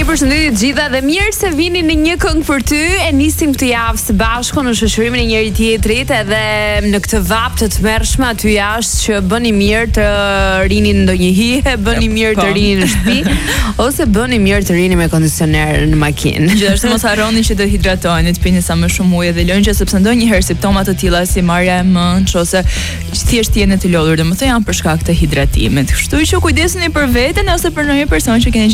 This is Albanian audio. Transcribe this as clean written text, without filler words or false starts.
përshëndetje të gjitha dhe mirë se vini në një këngë për ty. E nisim këtë javë së bashku në shoqërimin e njëri tjetrit edhe në këtë vap të tmerrshme aty jashtë që bëni mirë të rini në ndonjë hije, bëni mirë të rini në shtëpi ose bëni mirë të rini me kondicioner në makinë. Gjithashtu mos harroni që të hidratoheni, të pini sa më shumë ujë dhe lëngje sepse ndonjëherë simptoma të tilla si marrja e mendsh ose thjesht jeni të lodhur, domethënë janë për shkak të hidratimit. Kështu që kujdesuni për veten ose për ndonjë person që keni